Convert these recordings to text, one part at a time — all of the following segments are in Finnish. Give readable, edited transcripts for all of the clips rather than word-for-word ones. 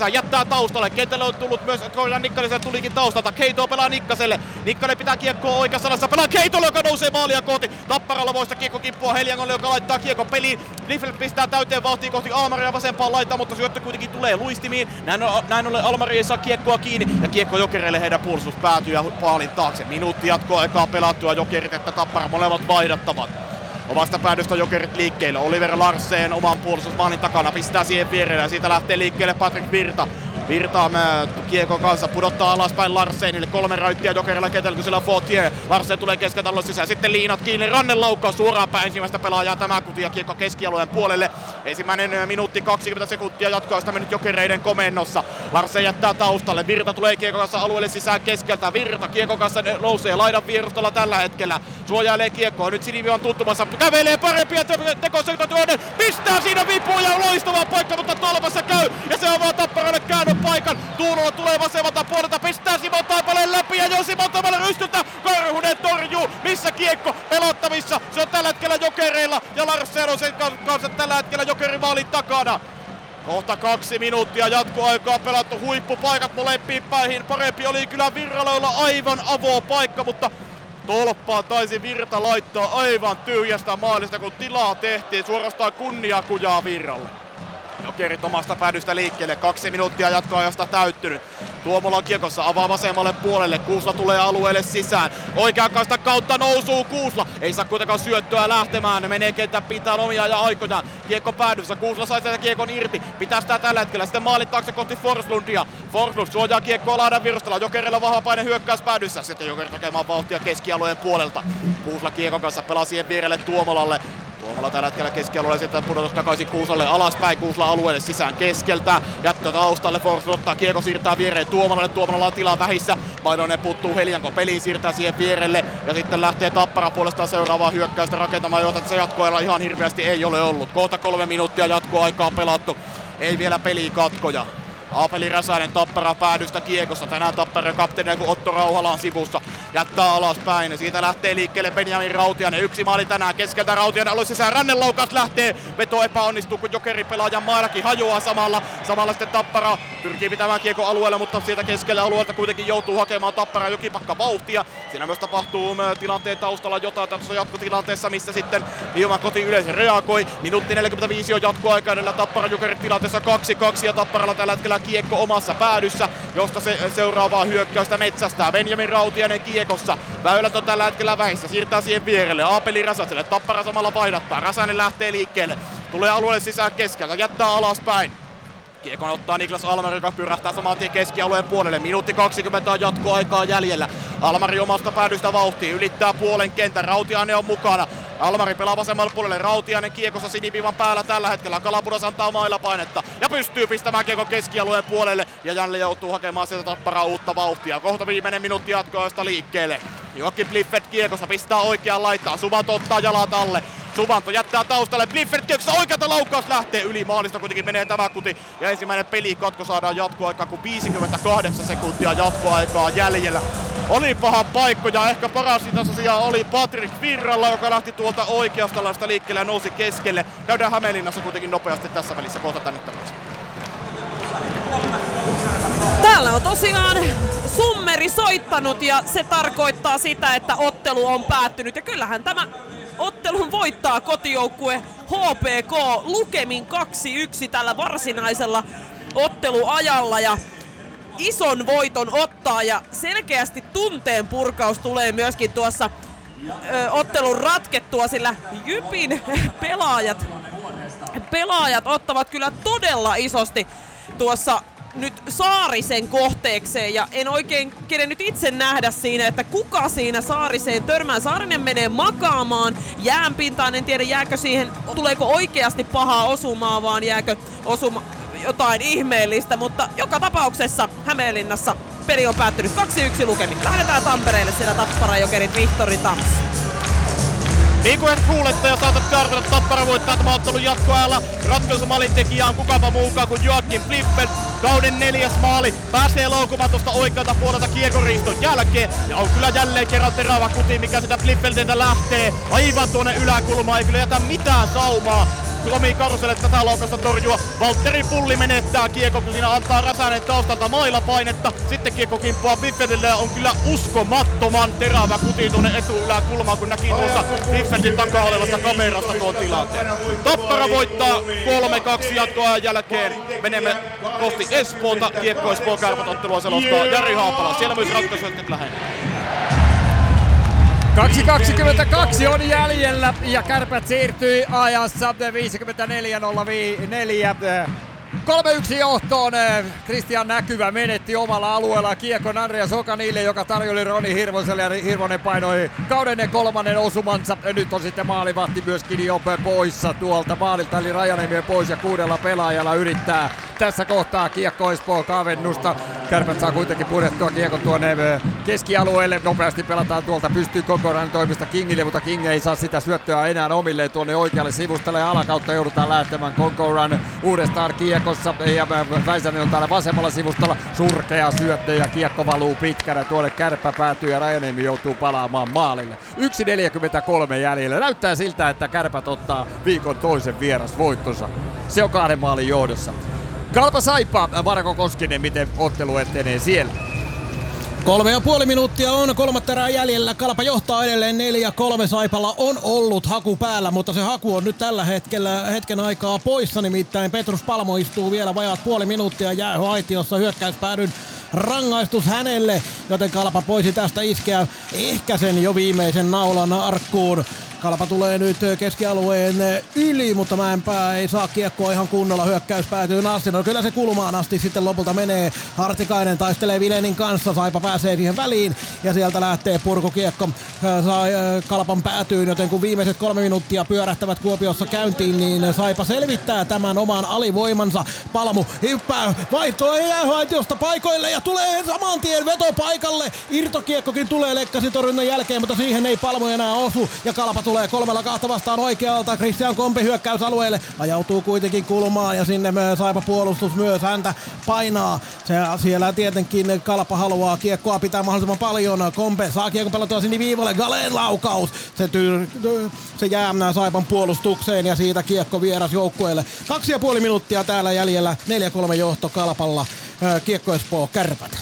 sisään, jättää taustalle. Kentälle on tullut myös Korjan Nikkaliselle, tulikin taustalta. Keito pelaa Nikkaselle. Nikkanen pitää kiekkoa oikeassa laidassa, pelaa Keitolle, joka nousee maalia kohti. Tapparalla voista kiekko kimppua Heliangolle, joka laittaa kiekko peliin. Liffelt pistää täyteen vauhtiin kohti Almaria vasempaan laitaan, mutta syöttö kuitenkin tulee luistimiin. Näin ollen Almari ei saa kiekkoa kiinni ja kiekko Jokereille, heidän puolustus päätyy ja paalin taakse. Minuutti jatkoaikaa pelattua, Jokerit että Tappara molemmat vaihdattavat. Omasta päädystä Jokerit liikkeelle. Oliver Larsen oman puolustusmaalin takana pistää siihen vierelle ja siitä lähtee liikkeelle Patrick Virta. Virta kiekon kanssa pudottaa alaspäin Larsenille. 3 raittia Jokerilla kentällä, kun sillä on Fautier. Larsen tulee keskeltä sisään. Sitten liinat kiinni. Rannenlaukkaus suoraan päin ensimmäistä pelaajaa tämä kuti ja kiekko keskialueen puolelle. Ensimmäinen minuutti 20 sekuntia jatkoista mennyt Jokereiden komennossa. Larsen jättää taustalle. Virta tulee kiekon kanssa alueelle sisään keskeltä. Virta kiekon kanssa nousee laidan vierustalla tällä hetkellä. Suojailee kiekkoa. Nyt Sinivi on tuntumassa. Kävelee parempia tekosyöttötyöiden. Pistää siinä vipuun ja loistava paikka, mutta tolpassa käy. Ja se avaa Tapparalle paikan. Tuulola tulee vasemmalta puolelta, pistää Simon Taipaleen läpi ja jo Simon Taipaleen rystyltä. Karhunen torjuu, missä kiekko pelottavissa. Se on tällä hetkellä Jokereilla ja Larsen on sen kanssa tällä hetkellä Jokerin maalin takana. Kohta 2 minuuttia jatkoaikaa pelattu, huippupaikat molempiin päihin. Parempi oli kyllä Virralla olla aivan avopaikka, mutta tolppaan taisi Virta laittaa aivan tyhjästä maalista, kun tilaa tehtiin. Suorastaan kunniakujaa Virralle. Jokerit omasta päädystä liikkeelle, 2 minuuttia jatkoajasta täyttynyt. Tuomola on kiekossa, avaa vasemmalle puolelle, Kuusla tulee alueelle sisään. Oikean kaista kautta nousuu Kuusla, ei saa kuitenkaan syöttöä lähtemään, ne menee kentän pintaan omia ja aikojaan. Kiekko päädyssä, Kuusla sai sitä kiekon irti, pitää sitä tällä hetkellä, sitten maalin taakse kohti Forslundia. Forslund suojaa kiekkoa laidan virustalla, Jokerilla vahva paine hyökkäys päädyssä, sitten Jokerit hakemaan vauhtia keskialueen puolelta. Kuusla kiekon kanssa pelaa siihen vierelle Tuomolalle. Tuomola tällä hetkellä keskialueelle, sitten pudotus takaisin Kuuslalle alaspäin, Kuusla alueelle sisään keskeltä. Jättö taustalle, Forsell ottaa kiekko, siirtää viereen Tuomolalle, Tuomolalla on tilaa vähissä. Mainonen puuttuu Helianko peliin, siirtää siihen vierelle ja sitten lähtee Tappara puolestaan seuraavaa hyökkäystä rakentamaan, jota se jatkoajalla ihan hirveästi ei ole ollut. Kohta 3 minuuttia jatkoaikaa pelattu, ei vielä pelikatkoja. Aapeli Räsänen Tappara päädystä kiekossa. Tänään Tapparan kapteeni kun Otto Rauhala on sivussa. Jättää alaspäin. Siitä lähtee liikkeelle Benjamin Rautiainen. 1 maali tänään keskeltä. Rautiainen alue sisään. Rannenlaukaus lähtee. Veto epäonnistuu, kun Jokerin pelaajan maalakin hajoaa samalla. Samalla sitten Tappara pyrkii pitämään kiekon alueella, mutta sieltä keskellä alueelta kuitenkin joutuu hakemaan Tappara jokipakka vauhtia. Siinä myös tapahtuu tilanteen taustalla jotain tässä jatkotilanteessa, missä sitten Ilman koti yleisö reagoi. Minuutti 45 on jatkoaika edellä Tappara Jokerit tilanteessa 2-2 ja Tapparalla tällä hetkellä kiekko omassa päädyssä, josta se seuraavaa hyökkäystä metsästää. Benjamin Rautiainen kiekossa. Väylät on tällä hetkellä vähissä. Siirtää siihen vierelle. Aapeli Räsäselle. Tappara samalla vaihdattaa. Räsänen lähtee liikkeelle. Tulee alueelle sisään keskeltä. Jättää alaspäin. Kiekon ottaa Niklas Almari, joka pyrähtää saman tien keskialueen puolelle. Minuutti 20 on jatkoaikaa jäljellä. Almari omasta päädystä vauhtiin. Ylittää puolen kentän. Rautiainen on mukana. Almari pelaa vasemmalle puolelle. Rautiainen kiekossa siniviivan päällä tällä hetkellä. Kalapudas antaa mailla painetta. Ja pystyy pistämään kiekon keskialueen puolelle. Ja jälleen joutuu hakemaan sieltä Tapparaa uutta vauhtia. Kohta viimeinen minuutti jatkoajasta liikkeelle. Joakim Bliffert kiekossa pistää oikeaan laitaan. Suvanto ottaa jalat alle. Suvanto jättää taustalle, Bliffert kiekossa oikealta laukaus lähtee yli maalista, kuitenkin menee tämä kuti. Ja ensimmäinen pelikatko saadaan jatkoaikaa, kun 58 sekuntia jatkoaikaa jäljellä. Oli paha paikka ja ehkä paras tosiaan oli Patrick Virralla, joka lähti tuolta oikeasta laista liikkeelle ja nousi keskelle. Käydään Hämeenlinnassa kuitenkin nopeasti tässä välissä kohta tänne takaisin. Täällä on tosiaan summeri soittanut ja se tarkoittaa sitä, että ottelu on päättynyt. Ja kyllähän tämä ottelun voittaa kotijoukkue HPK lukemin 2-1 tällä varsinaisella otteluajalla. Ja ison voiton ottaa ja selkeästi tunteen purkaus tulee myöskin tuossa ottelun ratkettua, sillä Jypin pelaajat ottavat kyllä todella isosti tuossa nyt Saarisen kohteekseen ja en oikein kerennyt itse nähdä siinä, että kuka siinä Saariseen törmää. Saarinen menee makaamaan jäänpintaan, en tiedä jääkö siihen, tuleeko oikeasti pahaa osumaa, vaan jääkö osuma jotain ihmeellistä, mutta joka tapauksessa Hämeenlinnassa peli on päättynyt 2-1 lukemin. Lähdetään Tampereelle, siellä Tappara Jokerit Vihtori Tams. Niin kuin et kuulette ja saatat kartata, Tappara voittaa tämän ottelun jatkoajalla. Ratkaisumaalin tekijä on kukapa muukaan kuin Joakim Bliffert. Kauden 4. maali. Pääsee laukumaan tuosta oikealta puolelta kiekoriiston jälkeen. Ja on kyllä jälleen kerran terävä kuti, mikä sitä Bliffeltiltä lähtee. Aivan tuonne yläkulmaan, ei kyllä jätä mitään saumaa. Tomi Karuselle tätä laukasta torjua. Valtteri Pulli menettää kiekko, kun siinä antaa Räsänen taustalta mailapainetta. Sitten kiekko kimppua Biffetille ja on kyllä uskomattoman terävä kuti tuonne etuyläkulmaan, kun näki tuossa Biffetin takaa olevasta kamerasta tuon tilanteen. Tappara voittaa 3-2 jatkoajan jälkeen. Menemme kohti Espoota. Kiekko Espoo Kärpät ottelua selostaa Jari Haapala. Siellä myös ratkaisuhetket lähenee. 2.22 on jäljellä ja Kärpät siirtyi ajassa 54.04. 3-1 johtoon. Kristian Näkyvä menetti omalla alueella kiekon Andreas Okanille, joka tarjoli Roni Hirvoselle ja Hirvonen painoi kauden 3. osumansa. Nyt on sitten maalivahti myöskin jo poissa tuolta maalilta, eli Rajaniemi pois ja 6 pelaajalla yrittää tässä kohtaa kiekko Espoo kavennusta. Kärpät saa kuitenkin purettua kiekon tuonne keskialueelle. Nopeasti pelataan tuolta, pystyy Kokoran toimesta Kingille, mutta King ei saa sitä syöttöä enää omilleen tuonne oikealle sivustalle. Alakautta joudutaan lähtemään Kokoran uudestaan kiekossa ja Väisänen on täällä vasemmalla sivustalla. Surkea syöttö ja kiekko valuu pitkänä tuolle, Kärppä päätyy ja Rajaniemi joutuu palaamaan maalille. 1.43 jäljellä. Näyttää siltä, että Kärpät ottaa viikon toisen vierasvoittonsa. Se on 2 maalin johdossa. Kalpa Saipa, Marko Koskinen, miten ottelu etenee siellä? 3,5 minuuttia on 3. erää jäljellä. Kalpa johtaa edelleen 4-3. Saipalla on ollut haku päällä, mutta se haku on nyt tällä hetkellä hetken aikaa poissa. Nimittäin Petrus Palmo istuu vielä vajaat puoli minuuttia jäähyaitiossa. Hyökkäyspäädyn rangaistus hänelle, joten Kalpa voisi tästä iskeä ehkä sen jo viimeisen naulan arkkuun. Kalpa tulee nyt keskialueen yli, mutta Mäenpää ei saa kiekkoa ihan kunnolla, hyökkäys päätyy asti. No kyllä se kulmaan asti sitten lopulta menee. Hartikainen taistelee Vilenin kanssa, Saipa pääsee siihen väliin ja sieltä lähtee purkukiekko Kalpan päätyyn, joten kun viimeiset 3 minuuttia pyörähtävät Kuopiossa käyntiin, niin Saipa selvittää tämän oman alivoimansa. Palmu hyppää, vaihtoo jäähaitiosta paikoille ja tulee saman tien vetopaikalle. Irtokiekkokin tulee Lekkasi-torjunnan jälkeen, mutta siihen ei Palmu enää osu ja Kalpa tulee 3-2 vastaan oikealta. Christian Kompe hyökkäysalueelle. Ajautuu kuitenkin kulmaan ja sinne Saipa puolustus myös häntä painaa. Siellä tietenkin Kalpa haluaa kiekkoa pitää mahdollisimman paljon. Kompe saa kiekko pelattua sinne viivalle. Galeen laukaus. Se jää Saipan puolustukseen ja siitä kiekko vieras joukkueelle. 2,5 minuuttia täällä jäljellä. 4-3 johto Kalpalla. Kiekko Espoo Kärpät.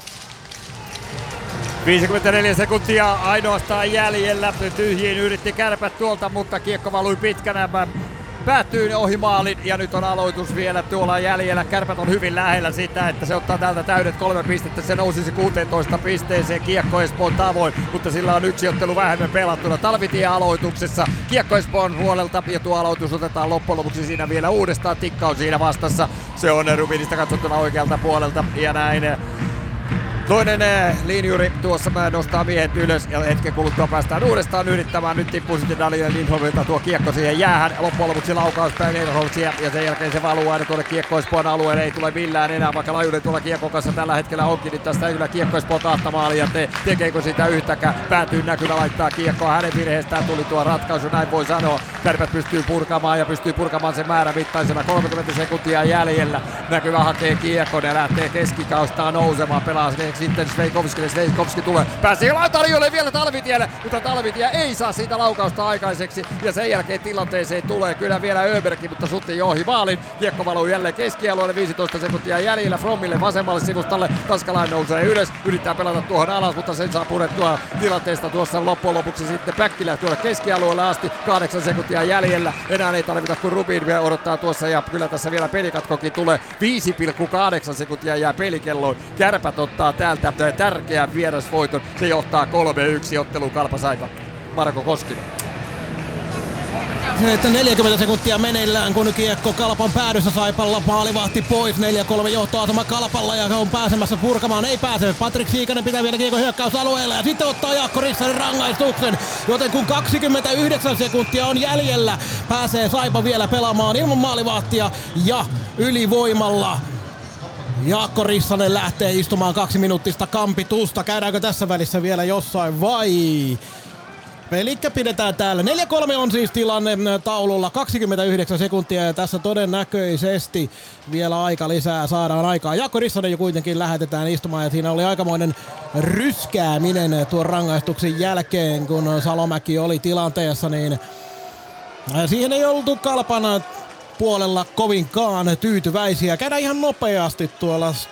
54 sekuntia ainoastaan jäljellä. Tyhjiin yritti Kärpät tuolta, mutta kiekko valui pitkänä. Päättyy ohi maalin ja nyt on aloitus vielä tuolla jäljellä. Kärpät on hyvin lähellä sitä, että se ottaa täältä täydet 3 pistettä. Se nousisi 16 pisteeseen kiekko Espoon tavoin, mutta sillä on yksi ottelu vähemmän pelattuna. Talvitie aloituksessa kiekko Espoon puolelta ja tuo aloitus otetaan loppujen lopuksi siinä vielä uudestaan. Tikka on siinä vastassa. Se on Rubinista katsottuna oikealta puolelta ja näin. Toinen linjuri tuossa nostaa miehet ylös ja hetken kuluttua päästään uudestaan yrittämään. Nyt tippuu sitten Daniel Lindholmilta tuo kiekko siihen jäähän. Loppujen lopuksi laukaus päin Edelholtsia ja sen jälkeen se valuu aina tuonne kiekko Espoon alueelle. Ei tule millään enää, vaikka Lajunen tuolla kiekon kanssa tällä hetkellä onkin. Nyt tästä ei kyllä kiekko Espoon kahta maalia tekeekö sitä yhtäkään. Päätyy Näkyvä laittaa kiekkoa. Hänen virheestään tuli tuo ratkaisu, näin voi sanoa. Kärpät pystyy purkamaan ja pystyy purkamaan sen määrän mittaisena. 30 sekuntia jäljellä. Näkyvä hakee kiekon ja lähtee keskikaustaan nousemaan. Pelaa sitten Sveikovskille. Sveikovski tulee. Pääsee tarjolle vielä Talvitielle, mutta Talvitie ei saa siitä laukausta aikaiseksi. Ja sen jälkeen tilanteeseen tulee kyllä vielä Öberg, mutta Sutti jo ohi maalin. Kiekko valuu jälleen keskialueelle. 15 sekuntia jäljellä Frommille vasemmalle sivustalle. Tanskalainen nousee ylös. Yrittää pelata tuohon alas, mutta sen saa purettua tilanteesta tuossa loppujen lopuksi sitten Päkkilä tuolla keskialueelle asti. 8 sekuntia jäljellä. Enää ei tarvita kun Rubin vielä odottaa tuossa ja kyllä tässä vielä pelikatkokin tulee. 5,8 sekuntia jää pelikelloon. Kärpät ottaa täältä tärkeän vierasvoiton. Se johtaa 3-1 otteluun Kalpa Saipa. Marko Koskinen. 40 sekuntia meneillään, kun kiekko Kalpan päädyssä Saipalla. Maalivahti pois, 4-3 johtoasema Kalpalla ja on pääsemässä purkamaan. Ei pääse. Patrik Siikanen pitää vielä kiekko hyökkäysalueella ja sitten ottaa Jaakko Rissanen rangaistuksen. Joten kun 29 sekuntia on jäljellä, pääsee Saipa vielä pelaamaan ilman maalivahtia ja ylivoimalla. Jaakko Rissanen lähtee istumaan 2 minuuttista kampitusta. Käydäänkö tässä välissä vielä jossain vai? Pelikkä pidetään täällä. 4-3 on siis tilanne taululla. 29 sekuntia ja tässä todennäköisesti vielä aika lisää saadaan aikaa. Jaakko Rissanen jo kuitenkin lähetetään istumaan ja siinä oli aikamoinen ryskääminen tuon rangaistuksen jälkeen, kun Salomäki oli tilanteessa, niin Siihen ei oltu Kalpan puolella kovinkaan tyytyväisiä. Käydään ihan nopeasti tuolla